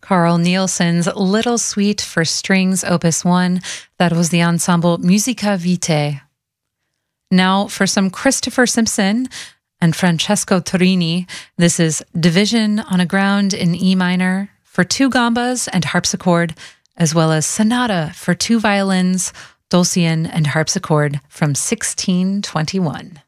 Carl Nielsen's Little Suite for Strings, Opus 1. That was the ensemble Musica Vitae. Now for some Christopher Simpson and Francesco Torini. This is Division on a Ground in E minor for 2 gambas and harpsichord, as well as Sonata for 2 violins, Dulcian, and harpsichord from 1621.